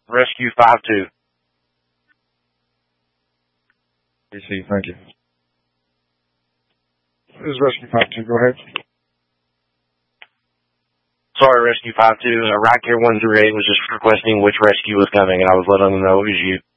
Rescue 5-2. DC, thank you. This is Rescue 5-2, go ahead. Sorry, Rescue 5-2. Ryker 138 was just requesting which rescue was coming, and I was letting them know it was you.